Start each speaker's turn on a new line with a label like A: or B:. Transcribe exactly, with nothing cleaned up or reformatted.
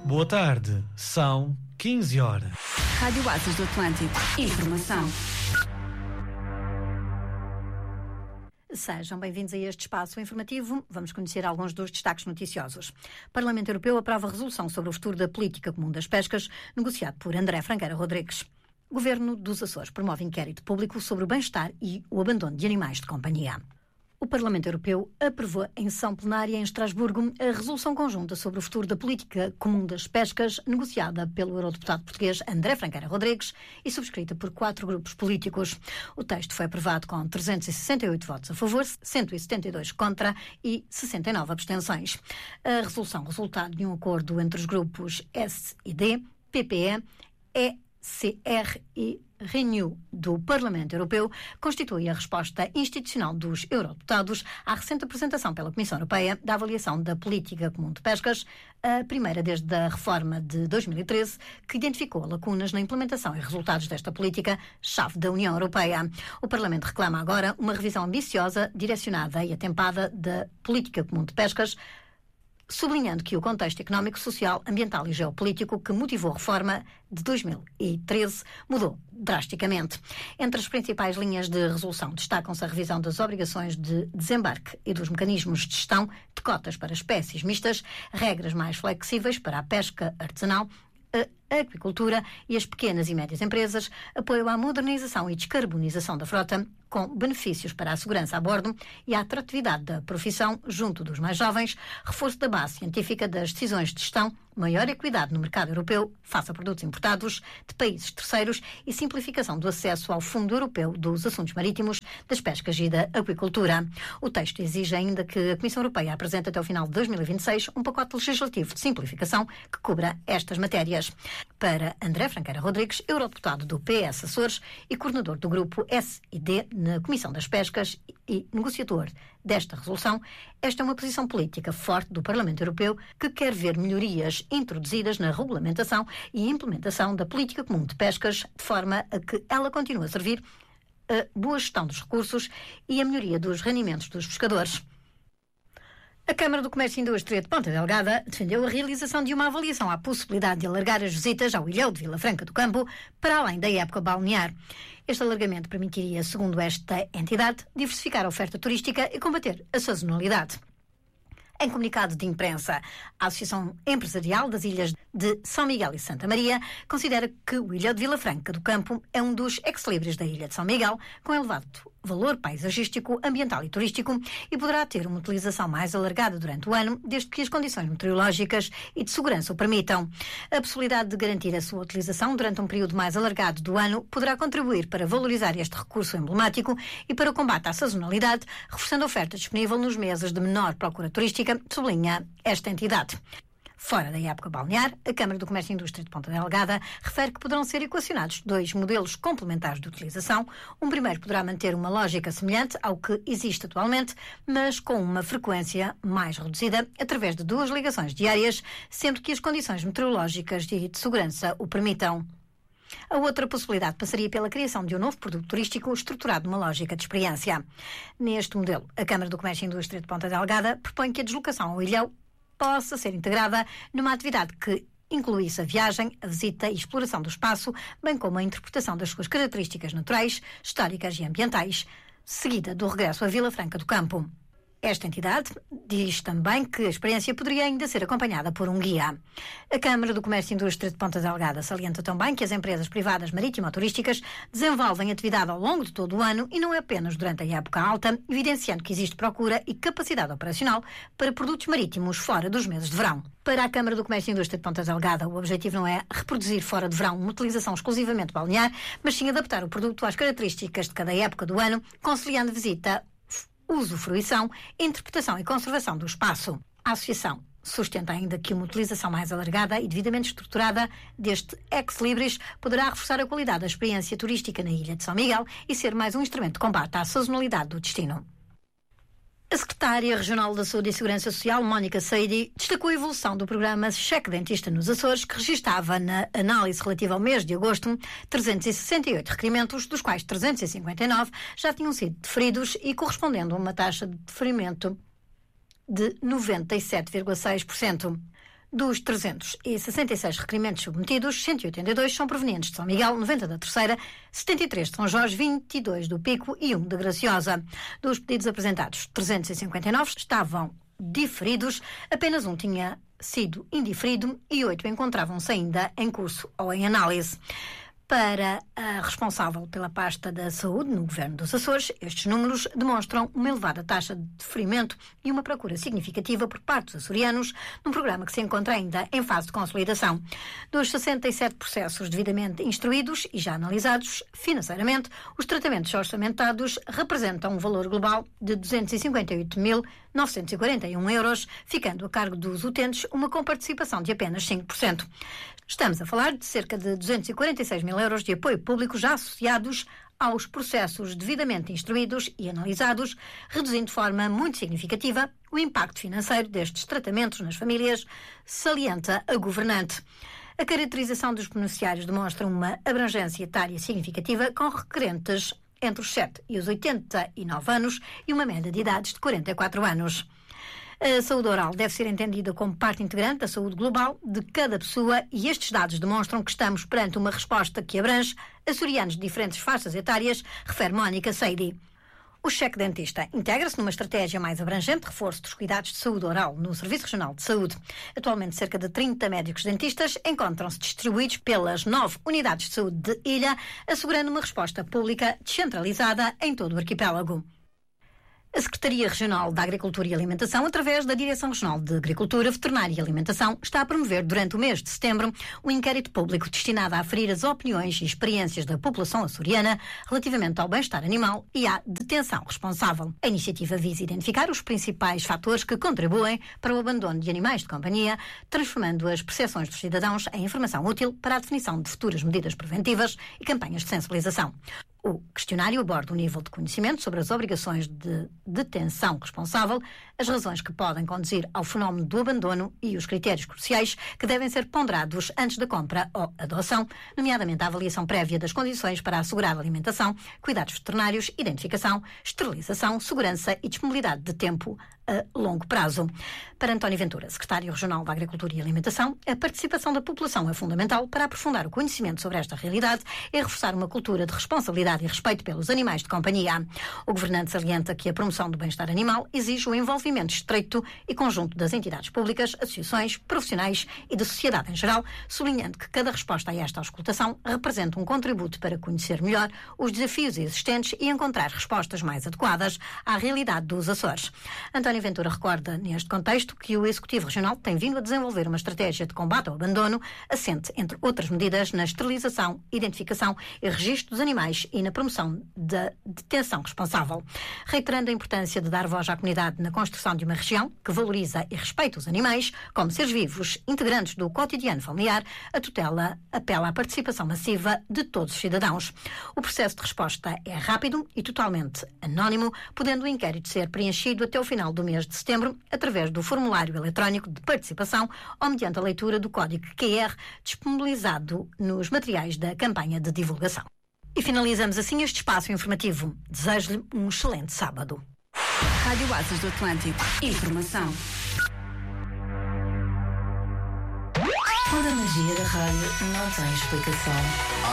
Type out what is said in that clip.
A: Boa tarde, são quinze horas.
B: Rádio Aças do Atlântico. Informação. Sejam bem-vindos a este espaço informativo. Vamos conhecer alguns dos destaques noticiosos. O Parlamento Europeu aprova a resolução sobre o futuro da política comum das pescas, negociado por André Franqueira Rodrigues. O Governo dos Açores promove inquérito público sobre o bem-estar e o abandono de animais de companhia. O Parlamento Europeu aprovou em sessão plenária em Estrasburgo a resolução conjunta sobre o futuro da política comum das pescas, negociada pelo eurodeputado português André Franqueira Rodrigues e subscrita por quatro grupos políticos. O texto foi aprovado com trezentos e sessenta e oito votos a favor, cento e setenta e dois contra e sessenta e nove abstenções. A resolução, resultado de um acordo entre os grupos S e D, P P E, E C R e Renew do Parlamento Europeu, constitui a resposta institucional dos eurodeputados à recente apresentação pela Comissão Europeia da avaliação da política comum de pescas, a primeira desde a reforma de dois mil e treze, que identificou lacunas na implementação e resultados desta política-chave da União Europeia. O Parlamento reclama agora uma revisão ambiciosa, direcionada e atempada da política comum de pescas, sublinhando que o contexto económico, social, ambiental e geopolítico que motivou a reforma de dois mil e treze mudou drasticamente. Entre as principais linhas de resolução destacam-se a revisão das obrigações de desembarque e dos mecanismos de gestão de cotas para espécies mistas, regras mais flexíveis para a pesca artesanal, a aquicultura e as pequenas e médias empresas, apoio à modernização e descarbonização da frota, com benefícios para a segurança a bordo e a atratividade da profissão junto dos mais jovens, reforço da base científica das decisões de gestão, maior equidade no mercado europeu face a produtos importados de países terceiros e simplificação do acesso ao Fundo Europeu dos Assuntos Marítimos, das Pescas e da Aquicultura. O texto exige ainda que a Comissão Europeia apresente até o final de dois mil e vinte e seis um pacote legislativo de simplificação que cubra estas matérias. Para André Franqueira Rodrigues, eurodeputado do P S Açores e coordenador do grupo S e D na Comissão das Pescas e negociador desta resolução, esta é uma posição política forte do Parlamento Europeu que quer ver melhorias introduzidas na regulamentação e implementação da política comum de pescas, de forma a que ela continue a servir a boa gestão dos recursos e a melhoria dos rendimentos dos pescadores. A Câmara do Comércio e Indústria de Ponta Delgada defendeu a realização de uma avaliação à possibilidade de alargar as visitas ao Ilhéu de Vila Franca do Campo para além da época balnear. Este alargamento permitiria, segundo esta entidade, diversificar a oferta turística e combater a sazonalidade. Em comunicado de imprensa, a Associação Empresarial das Ilhas de São Miguel e Santa Maria considera que o Ilhéu de Vila Franca do Campo é um dos ex-libris da Ilha de São Miguel, com elevado valor paisagístico, ambiental e turístico, e poderá ter uma utilização mais alargada durante o ano, desde que as condições meteorológicas e de segurança o permitam. A possibilidade de garantir a sua utilização durante um período mais alargado do ano poderá contribuir para valorizar este recurso emblemático e para o combate à sazonalidade, reforçando a oferta disponível nos meses de menor procura turística, sublinha esta entidade. Fora da época balnear, a Câmara do Comércio e Indústria de Ponta Delgada refere que poderão ser equacionados dois modelos complementares de utilização. Um primeiro poderá manter uma lógica semelhante ao que existe atualmente, mas com uma frequência mais reduzida, através de duas ligações diárias, sendo que as condições meteorológicas e de segurança o permitam. A outra possibilidade passaria pela criação de um novo produto turístico estruturado numa lógica de experiência. Neste modelo, a Câmara do Comércio e Indústria de Ponta Delgada propõe que a deslocação ao Ilhéu possa ser integrada numa atividade que incluísse a viagem, a visita e exploração do espaço, bem como a interpretação das suas características naturais, históricas e ambientais, seguida do regresso à Vila Franca do Campo. Esta entidade diz também que a experiência poderia ainda ser acompanhada por um guia. A Câmara do Comércio e Indústria de Ponta Delgada salienta também que as empresas privadas marítimo-turísticas desenvolvem atividade ao longo de todo o ano e não é apenas durante a época alta, evidenciando que existe procura e capacidade operacional para produtos marítimos fora dos meses de verão. Para a Câmara do Comércio e Indústria de Ponta Delgada, o objetivo não é reproduzir fora de verão uma utilização exclusivamente balnear, mas sim adaptar o produto às características de cada época do ano, conciliando visita, uso, fruição, interpretação e conservação do espaço. A Associação sustenta ainda que uma utilização mais alargada e devidamente estruturada deste ex-libris poderá reforçar a qualidade da experiência turística na Ilha de São Miguel e ser mais um instrumento de combate à sazonalidade do destino. A Secretária Regional da Saúde e Segurança Social, Mónica Seidi, destacou a evolução do programa Cheque Dentista nos Açores, que registava na análise relativa ao mês de agosto trezentos e sessenta e oito requerimentos, dos quais trezentos e cinquenta e nove já tinham sido deferidos e correspondendo a uma taxa de deferimento de noventa e sete vírgula seis por cento. Dos trezentos e sessenta e seis requerimentos submetidos, cento e oitenta e dois são provenientes de São Miguel, noventa da Terceira, setenta e três de São Jorge, vinte e dois do Pico e um de Graciosa. Dos pedidos apresentados, trezentos e cinquenta e nove estavam diferidos, apenas um tinha sido indiferido e oito encontravam-se ainda em curso ou em análise. Para a responsável pela pasta da saúde no Governo dos Açores, estes números demonstram uma elevada taxa de deferimento e uma procura significativa por parte dos açorianos num programa que se encontra ainda em fase de consolidação. Dos sessenta e sete processos devidamente instruídos e já analisados financeiramente, os tratamentos orçamentados representam um valor global de duzentos e cinquenta e oito mil novecentos e quarenta e um euros, ficando a cargo dos utentes uma comparticipação de apenas cinco por cento. Estamos a falar de cerca de duzentos e quarenta e seis mil euros de apoio público já associados aos processos devidamente instruídos e analisados, reduzindo de forma muito significativa o impacto financeiro destes tratamentos nas famílias, salienta a governante. A caracterização dos beneficiários demonstra uma abrangência etária significativa, com requerentes entre os sete e os oitenta e nove anos e uma média de idades de quarenta e quatro anos. A saúde oral deve ser entendida como parte integrante da saúde global de cada pessoa e estes dados demonstram que estamos perante uma resposta que abrange açorianos de diferentes faixas etárias, refere Mónica Seidi. O cheque dentista integra-se numa estratégia mais abrangente de reforço dos cuidados de saúde oral no Serviço Regional de Saúde. Atualmente, cerca de trinta médicos dentistas encontram-se distribuídos pelas nove unidades de saúde de Ilha, assegurando uma resposta pública descentralizada em todo o arquipélago. A Secretaria Regional da Agricultura e Alimentação, através da Direção Regional de Agricultura, Veterinária e Alimentação, está a promover durante o mês de setembro um inquérito público destinado a aferir as opiniões e experiências da população açoriana relativamente ao bem-estar animal e à detenção responsável. A iniciativa visa identificar os principais fatores que contribuem para o abandono de animais de companhia, transformando as percepções dos cidadãos em informação útil para a definição de futuras medidas preventivas e campanhas de sensibilização. O questionário aborda o nível de conhecimento sobre as obrigações de detenção responsável, as razões que podem conduzir ao fenómeno do abandono e os critérios cruciais que devem ser ponderados antes da compra ou adoção, nomeadamente a avaliação prévia das condições para assegurar a alimentação, cuidados veterinários, identificação, esterilização, segurança e disponibilidade de tempo a longo prazo. Para António Ventura, Secretário Regional da Agricultura e Alimentação, a participação da população é fundamental para aprofundar o conhecimento sobre esta realidade e reforçar uma cultura de responsabilidade e respeito pelos animais de companhia. O governante salienta que a promoção do bem-estar animal exige o envolvimento estreito e conjunto das entidades públicas, associações, profissionais e da sociedade em geral, sublinhando que cada resposta a esta auscultação representa um contributo para conhecer melhor os desafios existentes e encontrar respostas mais adequadas à realidade dos Açores. António Ventura recorda, neste contexto, que o Executivo Regional tem vindo a desenvolver uma estratégia de combate ao abandono, assente, entre outras medidas, na esterilização, identificação e registro dos animais e na promoção da detenção responsável. Reiterando a importância de dar voz à comunidade na construção de uma região que valoriza e respeita os animais como seres vivos, integrantes do cotidiano familiar, a tutela apela à participação massiva de todos os cidadãos. O processo de resposta é rápido e totalmente anónimo, podendo o inquérito ser preenchido até o final do mês de setembro através do formulário eletrónico de participação ou mediante a leitura do código Q R disponibilizado nos materiais da campanha de divulgação. E finalizamos assim este espaço informativo. Desejo-lhe um excelente sábado.
C: Rádio Asas do Atlântico. Informação.
D: Toda a magia da rádio não tem explicação.